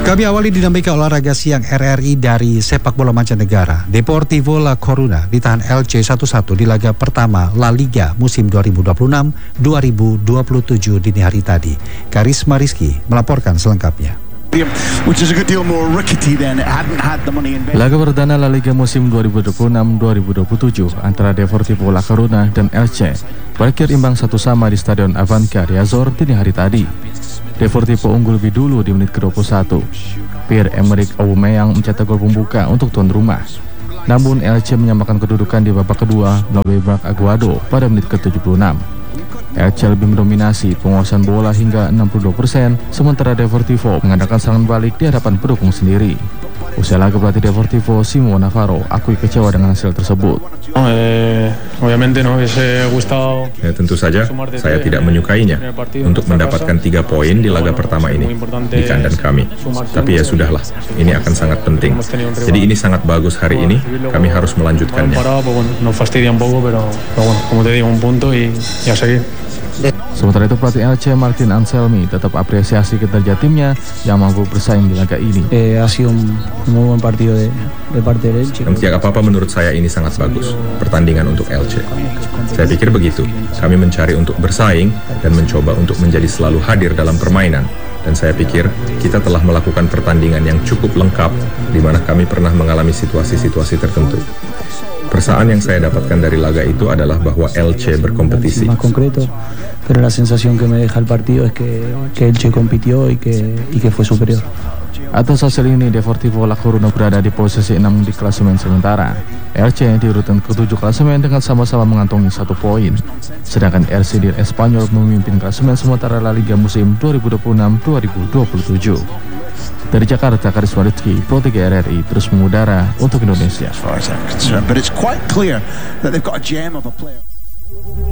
Kami awali dinamika olahraga siang RRI dari sepak bola mancanegara. Deportivo La Coruna ditahan LC 1-1 di laga pertama La Liga musim 2026-2027 dini hari tadi. Karisma Rizky melaporkan selengkapnya. Laga perdana La Liga musim 2026-2027 antara Deportivo La Coruna dan LC berakhir imbang 1-1 di Stadion Avanca di Azor dini hari tadi. Deportivo unggul lebih dulu di menit ke-21. Pierre-Emerick Aubameyang mencetak gol pembuka untuk tuan rumah. Namun LC menyamakan kedudukan di babak kedua melalui Marc Aguado pada menit ke-76. LC lebih mendominasi penguasaan bola hingga 62%, sementara Deportivo mengandalkan serangan balik di hadapan pendukung sendiri. Usai laga, pelatih Deportivo Simon Navarro akui kecewa dengan hasil tersebut. Tentu saja saya tidak menyukainya untuk mendapatkan 3 poin di laga pertama ini di kandang kami. Tapi ya sudahlah, ini akan sangat penting. Jadi ini sangat bagus hari ini, kami harus melanjutkannya. Sementara itu pelatih LC Martin Anselmi tetap apresiasi kinerja timnya yang mampu bersaing di laga ini. Tidak apa-apa, menurut saya ini sangat bagus pertandingan untuk LC. Saya pikir begitu. Kami mencari untuk bersaing dan mencoba untuk menjadi selalu hadir dalam permainan. Dan saya pikir kita telah melakukan pertandingan yang cukup lengkap di mana kami pernah mengalami situasi-situasi tertentu. Perasaan yang saya dapatkan dari laga itu adalah bahwa LC berkompetisi. Pero la sensación que me deja el partido es que Elche compitió y que fue superior. Atas hasil ini, Deportivo La Coruna berada di posisi 6 di klasemen sementara. LC di urutan ke-7 klasemen dengan sama-sama mengantongi 1 poin. Sedangkan RC di Espanyol memimpin klasemen sementara La Liga musim 2026-2027. Dari Jakarta, Karisma Rizky, Pro 3 RRI terus mengudara untuk Indonesia.